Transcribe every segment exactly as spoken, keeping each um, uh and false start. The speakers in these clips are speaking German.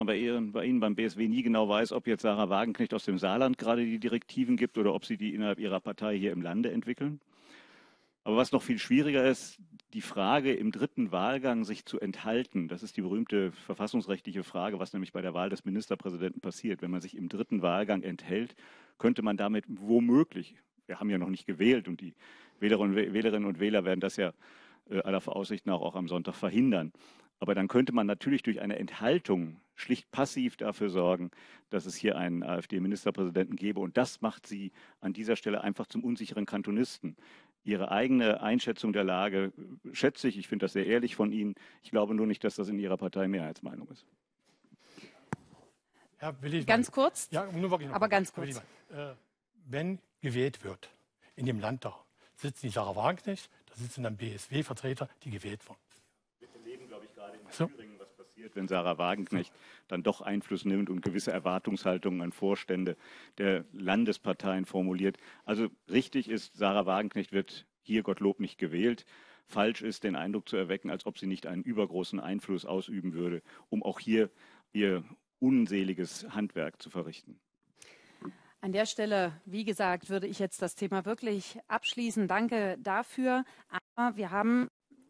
bei Ihnen, bei Ihnen beim B S W nie genau weiß, ob jetzt Sarah Wagenknecht aus dem Saarland gerade die Direktiven gibt oder ob sie die innerhalb ihrer Partei hier im Lande entwickeln. Aber was noch viel schwieriger ist, die Frage im dritten Wahlgang sich zu enthalten, das ist die berühmte verfassungsrechtliche Frage, was nämlich bei der Wahl des Ministerpräsidenten passiert. Wenn man sich im dritten Wahlgang enthält, könnte man damit womöglich, wir haben ja noch nicht gewählt und die Wählerinnen und Wähler werden das ja aller Voraussicht nach auch am Sonntag verhindern. Aber dann könnte man natürlich durch eine Enthaltung schlicht passiv dafür sorgen, dass es hier einen AfD-Ministerpräsidenten gäbe. Und das macht sie an dieser Stelle einfach zum unsicheren Kantonisten. Ihre eigene Einschätzung der Lage schätze ich. Ich finde das sehr ehrlich von Ihnen. Ich glaube nur nicht, dass das in Ihrer Partei Mehrheitsmeinung ist. Ja, will ich ganz mal. kurz, ja, nur wirklich aber ganz kurz. Äh, wenn gewählt wird in dem Landtag, sitzen die Sarah Wagenknecht, da sitzen dann B S W-Vertreter, die gewählt wurden. Wir erleben, glaube ich, gerade in so. Thüringen, was passiert, wenn Sarah Wagenknecht dann doch Einfluss nimmt und gewisse Erwartungshaltungen an Vorstände der Landesparteien formuliert. Also richtig ist, Sarah Wagenknecht wird hier Gottlob nicht gewählt. Falsch ist, den Eindruck zu erwecken, als ob sie nicht einen übergroßen Einfluss ausüben würde, um auch hier ihr unseliges Handwerk zu verrichten. An der Stelle, wie gesagt, würde ich jetzt das Thema wirklich abschließen. Danke dafür. Aber wir haben...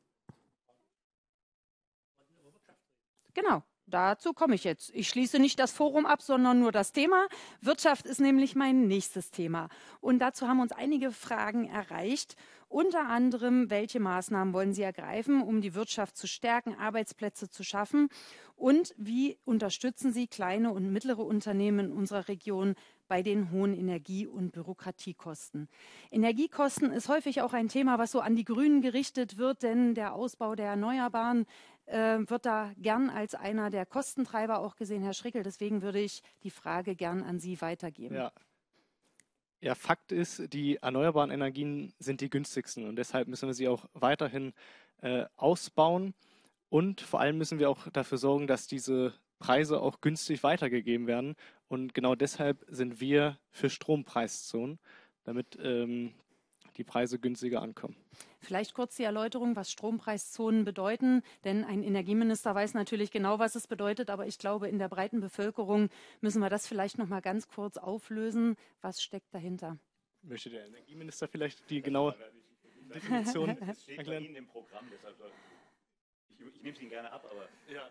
Genau, dazu komme ich jetzt. Ich schließe nicht das Forum ab, sondern nur das Thema. Wirtschaft ist nämlich mein nächstes Thema. Und dazu haben uns einige Fragen erreicht. Unter anderem, welche Maßnahmen wollen Sie ergreifen, um die Wirtschaft zu stärken, Arbeitsplätze zu schaffen? Und wie unterstützen Sie kleine und mittlere Unternehmen in unserer Region bei den hohen Energie- und Bürokratiekosten? Energiekosten ist häufig auch ein Thema, was so an die Grünen gerichtet wird, denn der Ausbau der Erneuerbaren äh, wird da gern als einer der Kostentreiber auch gesehen, Herr Schrickel. Deswegen würde ich die Frage gern an Sie weitergeben. Ja. Ja, Fakt ist, die erneuerbaren Energien sind die günstigsten und deshalb müssen wir sie auch weiterhin äh, ausbauen und vor allem müssen wir auch dafür sorgen, dass diese Preise auch günstig weitergegeben werden und genau deshalb sind wir für Strompreiszonen, damit ähm, die Preise günstiger ankommen. Vielleicht kurz die Erläuterung, was Strompreiszonen bedeuten, denn ein Energieminister weiß natürlich genau, was es bedeutet, aber ich glaube, in der breiten Bevölkerung müssen wir das vielleicht noch mal ganz kurz auflösen. Was steckt dahinter? Möchte der Energieminister vielleicht die genaue Definition erklären? Das steht bei Ihnen im Programm, deshalb ich, ich nehme es Ihnen gerne ab, aber... Ja,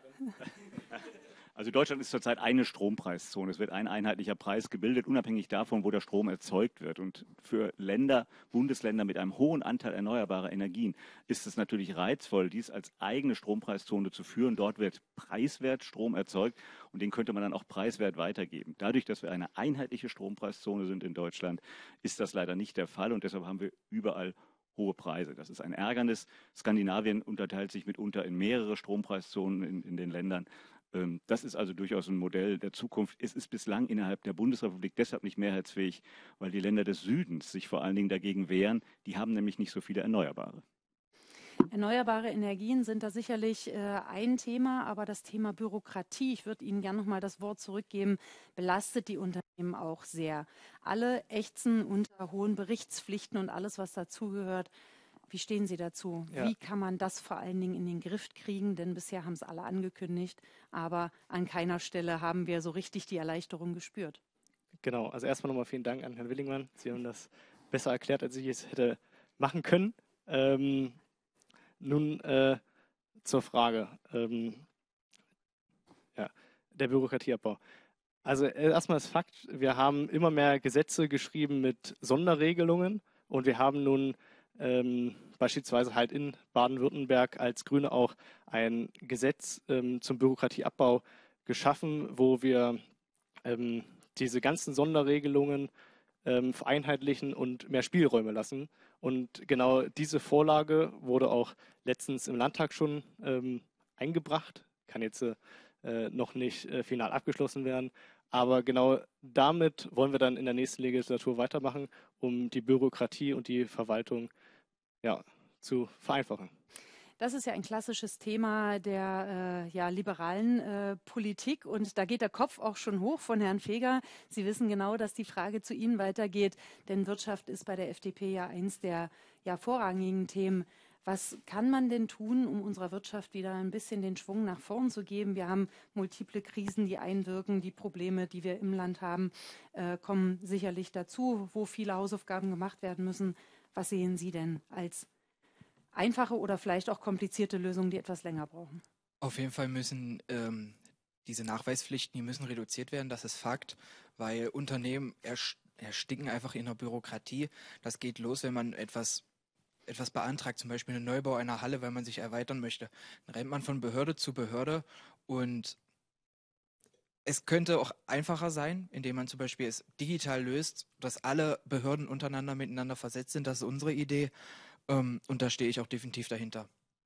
also Deutschland ist zurzeit eine Strompreiszone. Es wird ein einheitlicher Preis gebildet, unabhängig davon, wo der Strom erzeugt wird. Und für Länder, Bundesländer mit einem hohen Anteil erneuerbarer Energien ist es natürlich reizvoll, dies als eigene Strompreiszone zu führen. Dort wird preiswert Strom erzeugt und den könnte man dann auch preiswert weitergeben. Dadurch, dass wir eine einheitliche Strompreiszone sind in Deutschland, ist das leider nicht der Fall und deshalb haben wir überall hohe Preise. Das ist ein Ärgernis. Skandinavien unterteilt sich mitunter in mehrere Strompreiszonen in, in den Ländern. Das ist also durchaus ein Modell der Zukunft. Es ist bislang innerhalb der Bundesrepublik deshalb nicht mehrheitsfähig, weil die Länder des Südens sich vor allen Dingen dagegen wehren. Die haben nämlich nicht so viele Erneuerbare. Erneuerbare Energien sind da sicherlich äh, ein Thema, aber das Thema Bürokratie, ich würde Ihnen gerne noch mal das Wort zurückgeben, belastet die Unternehmen auch sehr. Alle ächzen unter hohen Berichtspflichten und alles, was dazugehört. Wie stehen Sie dazu? Ja. Wie kann man das vor allen Dingen in den Griff kriegen? Denn bisher haben es alle angekündigt, aber an keiner Stelle haben wir so richtig die Erleichterung gespürt. Genau, also erstmal nochmal vielen Dank an Herrn Willingmann. Sie haben das besser erklärt, als ich es hätte machen können. Ähm, nun äh, zur Frage, ähm, ja, der Bürokratieabbau. Also erstmal ist Fakt, wir haben immer mehr Gesetze geschrieben mit Sonderregelungen und wir haben nun Ähm, beispielsweise halt in Baden-Württemberg als Grüne auch ein Gesetz ähm, zum Bürokratieabbau geschaffen, wo wir ähm, diese ganzen Sonderregelungen ähm, vereinheitlichen und mehr Spielräume lassen. Und genau diese Vorlage wurde auch letztens im Landtag schon ähm, eingebracht, kann jetzt äh, noch nicht äh, final abgeschlossen werden. Aber genau damit wollen wir dann in der nächsten Legislatur weitermachen, um die Bürokratie und die Verwaltung ja, zu vereinfachen. Das ist ja ein klassisches Thema der äh, ja, liberalen äh, Politik und da geht der Kopf auch schon hoch von Herrn Feger. Sie wissen genau, dass die Frage zu Ihnen weitergeht, denn Wirtschaft ist bei der F D P ja eins der ja, vorrangigen Themen. Was kann man denn tun, um unserer Wirtschaft wieder ein bisschen den Schwung nach vorn zu geben? Wir haben multiple Krisen, die einwirken. Die Probleme, die wir im Land haben, äh, kommen sicherlich dazu, wo viele Hausaufgaben gemacht werden müssen. Was sehen Sie denn als einfache oder vielleicht auch komplizierte Lösungen, die etwas länger brauchen? Auf jeden Fall müssen ähm, diese Nachweispflichten, die müssen reduziert werden, das ist Fakt, weil Unternehmen ersticken einfach in der Bürokratie. Das geht los, wenn man etwas etwas beantragt, zum Beispiel einen Neubau einer Halle, weil man sich erweitern möchte. Dann rennt man von Behörde zu Behörde und es könnte auch einfacher sein, indem man zum Beispiel es digital löst, dass alle Behörden untereinander miteinander versetzt sind. Das ist unsere Idee ähm, und da stehe ich auch definitiv dahinter.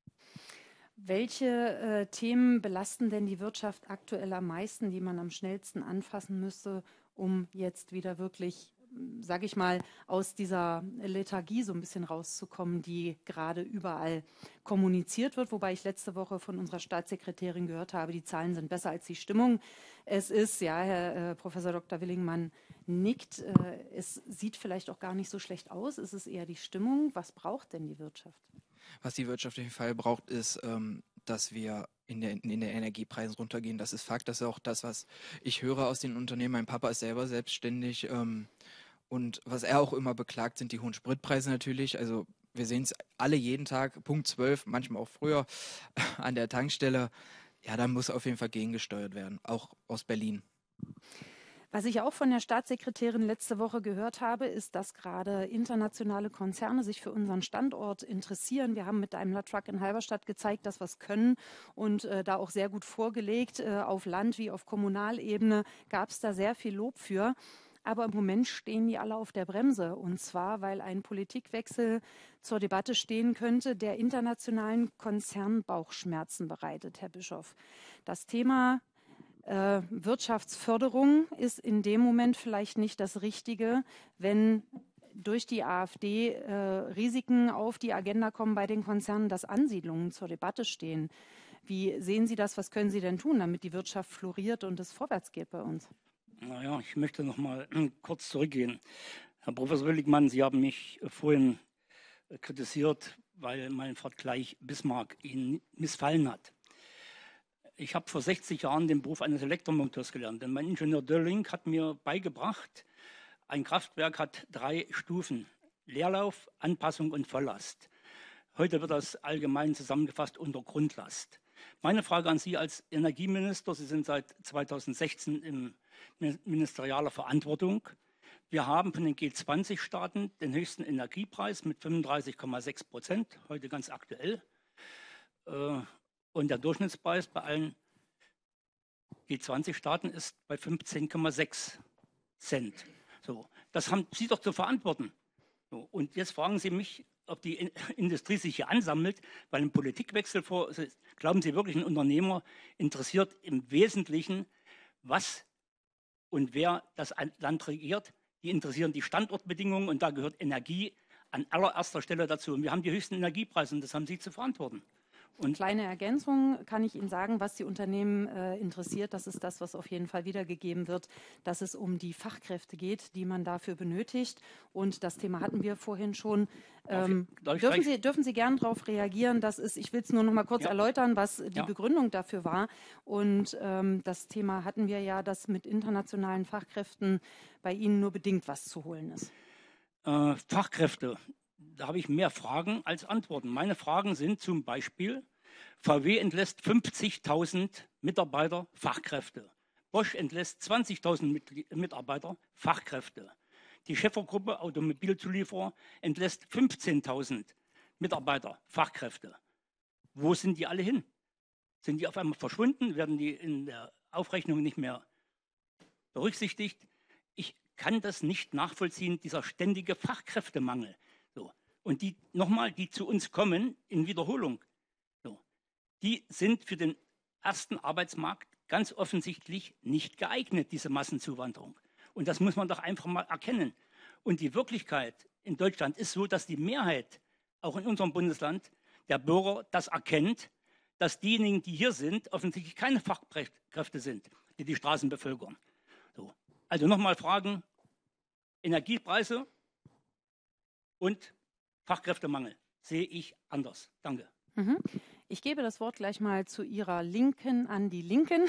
Welche äh, Themen belasten denn die Wirtschaft aktuell am meisten, die man am schnellsten anfassen müsste, um jetzt wieder wirklich, sage ich mal, aus dieser Lethargie so ein bisschen rauszukommen, die gerade überall kommuniziert wird, wobei ich letzte Woche von unserer Staatssekretärin gehört habe, die Zahlen sind besser als die Stimmung. Es ist, ja, Herr äh, Professor Doktor Willingmann nickt, äh, es sieht vielleicht auch gar nicht so schlecht aus, es ist eher die Stimmung. Was braucht denn die Wirtschaft? Was die Wirtschaft auf jeden Fall braucht, ist, ähm, dass wir in der, in der Energiepreisen runtergehen. Das ist Fakt, das ist auch das, was ich höre aus den Unternehmen. Mein Papa ist selber selbstständig ähm, und was er auch immer beklagt, sind die hohen Spritpreise natürlich. Also wir sehen es alle jeden Tag, Punkt zwölf, manchmal auch früher an der Tankstelle. Ja, da muss auf jeden Fall gegengesteuert werden, auch aus Berlin. Was ich auch von der Staatssekretärin letzte Woche gehört habe, ist, dass gerade internationale Konzerne sich für unseren Standort interessieren. Wir haben mit Daimler Truck in Halberstadt gezeigt, dass wir es können und äh, da auch sehr gut vorgelegt. Äh, auf Land- wie auf Kommunalebene gab es da sehr viel Lob für. Aber im Moment stehen die alle auf der Bremse. Und zwar, weil ein Politikwechsel zur Debatte stehen könnte, der internationalen Konzernen Bauchschmerzen bereitet, Herr Bischof. Das Thema Äh, Wirtschaftsförderung ist in dem Moment vielleicht nicht das Richtige, wenn durch die AfD äh, Risiken auf die Agenda kommen bei den Konzernen, dass Ansiedlungen zur Debatte stehen. Wie sehen Sie das? Was können Sie denn tun, damit die Wirtschaft floriert und es vorwärts geht bei uns? Naja, ich möchte noch mal kurz zurückgehen. Herr Professor Willingmann, Sie haben mich vorhin kritisiert, weil mein Vergleich Bismarck Ihnen missfallen hat. Ich habe vor sechzig Jahren den Beruf eines Elektromonteurs gelernt. Denn mein Ingenieur Dölling hat mir beigebracht, ein Kraftwerk hat drei Stufen: Leerlauf, Anpassung und Volllast. Heute wird das allgemein zusammengefasst unter Grundlast. Meine Frage an Sie als Energieminister: Sie sind seit zweitausendsechzehn in ministerialer Verantwortung. Wir haben von den G zwanzig Staaten den höchsten Energiepreis mit fünfunddreißig Komma sechs Prozent, heute ganz aktuell. Und der Durchschnittspreis bei allen G zwanzig Staaten ist bei fünfzehn Komma sechs Cent. So, das haben Sie doch zu verantworten. So, und jetzt fragen Sie mich, ob die Industrie sich hier ansammelt, weil ein Politikwechsel vor. Glauben Sie wirklich, ein Unternehmer interessiert im Wesentlichen, was und wer das Land regiert? Die interessieren die Standortbedingungen und da gehört Energie an allererster Stelle dazu. Und wir haben die höchsten Energiepreise und das haben Sie zu verantworten. Und kleine Ergänzung kann ich Ihnen sagen, was die Unternehmen äh, interessiert. Das ist das, was auf jeden Fall wiedergegeben wird, dass es um die Fachkräfte geht, die man dafür benötigt. Und das Thema hatten wir vorhin schon. Ähm, darf ich, darf dürfen, Sie, dürfen Sie gern darauf reagieren? Das ist, ich will es nur noch mal kurz ja. erläutern, was die ja. Begründung dafür war. Und ähm, das Thema hatten wir ja, dass mit internationalen Fachkräften bei Ihnen nur bedingt was zu holen ist. Äh, Fachkräfte. Da habe ich mehr Fragen als Antworten. Meine Fragen sind zum Beispiel: V W entlässt fünfzigtausend Mitarbeiter, Fachkräfte. Bosch entlässt zwanzigtausend Mitarbeiter, Fachkräfte. Die Schäfer-Gruppe, Automobilzulieferer, entlässt fünfzehntausend Mitarbeiter, Fachkräfte. Wo sind die alle hin? Sind die auf einmal verschwunden? Werden die in der Aufrechnung nicht mehr berücksichtigt? Ich kann das nicht nachvollziehen, dieser ständige Fachkräftemangel. So. Und die, nochmal, die zu uns kommen in Wiederholung, so, die sind für den ersten Arbeitsmarkt ganz offensichtlich nicht geeignet, diese Massenzuwanderung. Und das muss man doch einfach mal erkennen. Und die Wirklichkeit in Deutschland ist so, dass die Mehrheit, auch in unserem Bundesland, der Bürger das erkennt, dass diejenigen, die hier sind, offensichtlich keine Fachkräfte sind, die die Straßen bevölkern. So. Also nochmal Fragen: Energiepreise und Fachkräftemangel. sehe ich anders. Danke. Mhm. Ich gebe das Wort gleich mal zu Ihrer Linken an die Linken,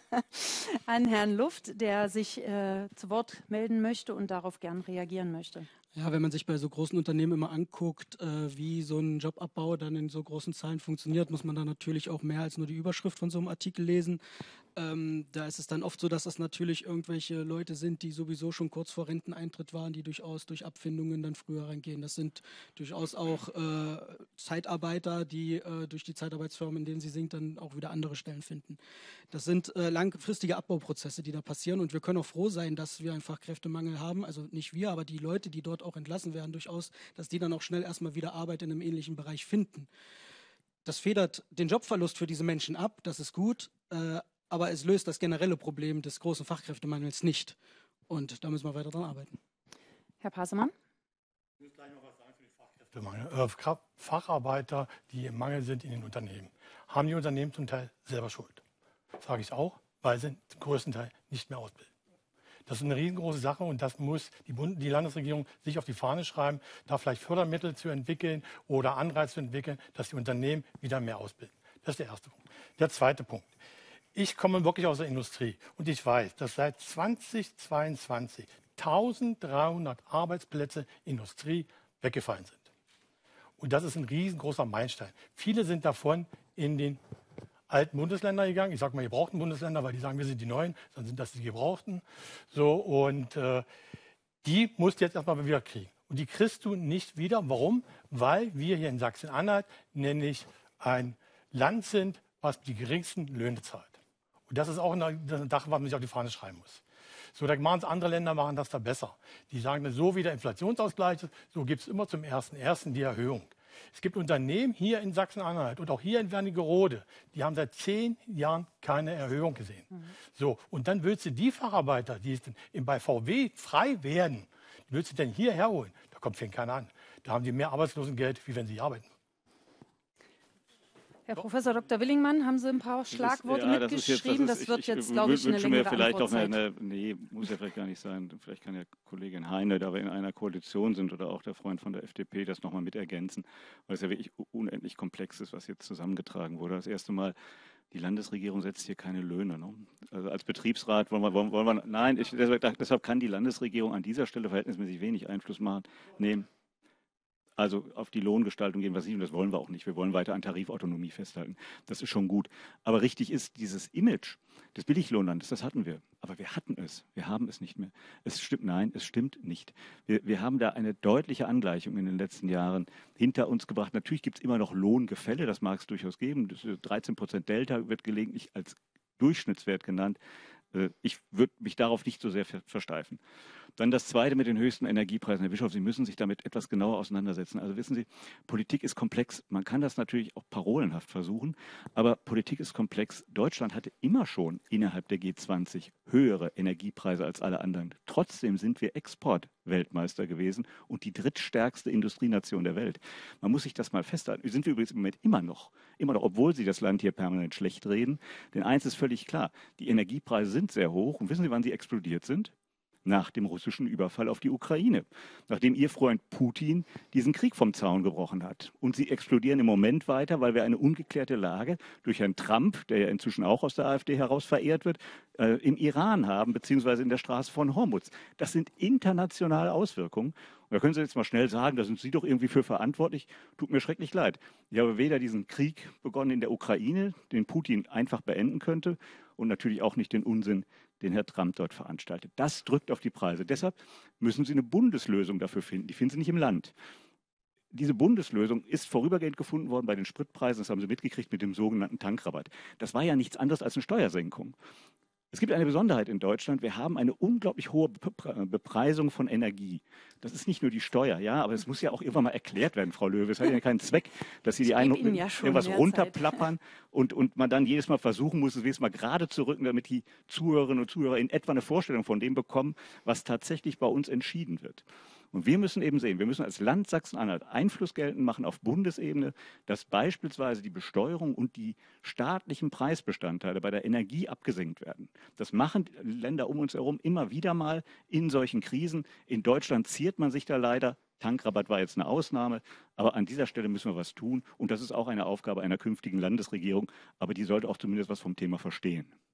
an Herrn Luft, der sich äh, zu Wort melden möchte und darauf gern reagieren möchte. Ja, wenn man sich bei so großen Unternehmen immer anguckt, äh, wie so ein Jobabbau dann in so großen Zahlen funktioniert, muss man da natürlich auch mehr als nur die Überschrift von so einem Artikel lesen. Ähm, da ist es dann oft so, dass das natürlich irgendwelche Leute sind, die sowieso schon kurz vor Renteneintritt waren, die durchaus durch Abfindungen dann früher reingehen. Das sind durchaus auch äh, Zeitarbeiter, die äh, durch die Zeitarbeitsfirmen, in denen sie sind, dann auch wieder andere Stellen finden. Das sind äh, langfristige Abbauprozesse, die da passieren, und wir können auch froh sein, dass wir einen Fachkräftemangel haben. Also nicht wir, aber die Leute, die dort auch entlassen werden, durchaus, dass die dann auch schnell erstmal wieder Arbeit in einem ähnlichen Bereich finden. Das federt den Jobverlust für diese Menschen ab, das ist gut, äh, aber es löst das generelle Problem des großen Fachkräftemangels nicht. Und da müssen wir weiter dran arbeiten. Herr Passemann? Ich muss gleich noch was sagen für den Fachkräftemangel. Äh, Facharbeiter, die im Mangel sind in den Unternehmen, haben die Unternehmen zum Teil selber Schuld. Sage ich auch, weil sie zum größten Teil nicht mehr ausbilden. Das ist eine riesengroße Sache, und das muss die, Bund die Landesregierung sich auf die Fahne schreiben, da vielleicht Fördermittel zu entwickeln oder Anreize zu entwickeln, dass die Unternehmen wieder mehr ausbilden. Das ist der erste Punkt. Der zweite Punkt. Ich komme wirklich aus der Industrie, und ich weiß, dass seit zweitausendzweiundzwanzig eintausenddreihundert Arbeitsplätze Industrie weggefallen sind. Und das ist ein riesengroßer Meilenstein. Viele sind davon in den alten Bundesländer gegangen. Ich sage mal gebrauchten Bundesländer, weil die sagen, wir sind die Neuen, dann sind das die Gebrauchten. So, und äh, die musst du jetzt erstmal wieder kriegen. Und die kriegst du nicht wieder. Warum? Weil wir hier in Sachsen-Anhalt nämlich ein Land sind, was die geringsten Löhne zahlt. Und das ist auch eine Sache, was man sich auf die Fahne schreiben muss. So, da machen es andere Länder, machen das da besser. Die sagen, so wie der Inflationsausgleich ist, so gibt es immer zum ersten ersten die Erhöhung. Es gibt Unternehmen hier in Sachsen-Anhalt und auch hier in Wernigerode, die haben seit zehn Jahren keine Erhöhung gesehen. Mhm. So, und dann willst du die Facharbeiter, die bei V W frei werden, die willst du denn hierher holen? Da kommt für keiner an. Da haben die mehr Arbeitslosengeld, wie wenn sie arbeiten. Herr Professor Doktor Willingmann, haben Sie ein paar Schlagworte ja, mitgeschrieben? Das, das, wird ich, jetzt, ich, glaube ich, eine längere vielleicht Antwortzeit. Auch eine, nee, muss ja vielleicht gar nicht sein. Vielleicht kann ja Kollegin Heine, da wir in einer Koalition sind, oder auch der Freund von der F D P, das nochmal mit ergänzen, weil es ja wirklich unendlich komplex ist, was jetzt zusammengetragen wurde. Das erste Mal, die Landesregierung setzt hier keine Löhne. Ne? Also als Betriebsrat wollen wir, wollen, wollen wir nein, ich, deshalb kann die Landesregierung an dieser Stelle verhältnismäßig wenig Einfluss machen, nehmen. Also auf die Lohngestaltung gehen wir nicht, und das wollen wir auch nicht. Wir wollen weiter an Tarifautonomie festhalten. Das ist schon gut. Aber richtig ist, dieses Image des Billiglohnlandes, das hatten wir. Aber wir hatten es. Wir haben es nicht mehr. Es stimmt, nein, es stimmt nicht. Wir, wir haben da eine deutliche Angleichung in den letzten Jahren hinter uns gebracht. Natürlich gibt es immer noch Lohngefälle, das mag es durchaus geben. Das dreizehn Prozent Delta wird gelegentlich als Durchschnittswert genannt. Ich würde mich darauf nicht so sehr versteifen. Dann das Zweite mit den höchsten Energiepreisen. Herr Bischof, Sie müssen sich damit etwas genauer auseinandersetzen. Also wissen Sie, Politik ist komplex. Man kann das natürlich auch parolenhaft versuchen, aber Politik ist komplex. Deutschland hatte immer schon innerhalb der G zwanzig höhere Energiepreise als alle anderen. Trotzdem sind wir Exportweltmeister gewesen und die drittstärkste Industrienation der Welt. Man muss sich das mal festhalten. Sind wir übrigens im Moment immer noch, immer noch, obwohl Sie das Land hier permanent schlecht reden. Denn eins ist völlig klar, die Energiepreise sind sehr hoch. Und wissen Sie, wann sie explodiert sind? Nach dem russischen Überfall auf die Ukraine, nachdem Ihr Freund Putin diesen Krieg vom Zaun gebrochen hat. Und sie explodieren im Moment weiter, weil wir eine ungeklärte Lage durch Herrn Trump, der ja inzwischen auch aus der AfD heraus verehrt wird, äh, im Iran haben, beziehungsweise in der Straße von Hormuz. Das sind internationale Auswirkungen. Und da können Sie jetzt mal schnell sagen, da sind Sie doch irgendwie für verantwortlich. Tut mir schrecklich leid. Ich habe weder diesen Krieg begonnen in der Ukraine, den Putin einfach beenden könnte, und natürlich auch nicht den Unsinn, den Herr Trump dort veranstaltet. Das drückt auf die Preise. Deshalb müssen Sie eine Bundeslösung dafür finden. Die finden Sie nicht im Land. Diese Bundeslösung ist vorübergehend gefunden worden bei den Spritpreisen. Das haben Sie mitgekriegt mit dem sogenannten Tankrabatt. Das war ja nichts anderes als eine Steuersenkung. Es gibt eine Besonderheit in Deutschland. Wir haben eine unglaublich hohe Bepreisung von Energie. Das ist nicht nur die Steuer, ja, aber es muss ja auch irgendwann mal erklärt werden, Frau Löwe. Es hat ja keinen Zweck, dass Sie die einen ja irgendwas runterplappern und, und man dann jedes Mal versuchen muss, es jedes Mal gerade zu rücken, damit die Zuhörerinnen und Zuhörer in etwa eine Vorstellung von dem bekommen, was tatsächlich bei uns entschieden wird. Und wir müssen eben sehen, wir müssen als Land Sachsen-Anhalt Einfluss geltend machen auf Bundesebene, dass beispielsweise die Besteuerung und die staatlichen Preisbestandteile bei der Energie abgesenkt werden. Das machen Länder um uns herum immer wieder mal in solchen Krisen. In Deutschland ziert man sich da leider Tankrabatt war jetzt eine Ausnahme, aber an dieser Stelle müssen wir was tun. Und das ist auch eine Aufgabe einer künftigen Landesregierung, aber die sollte auch zumindest was vom Thema verstehen.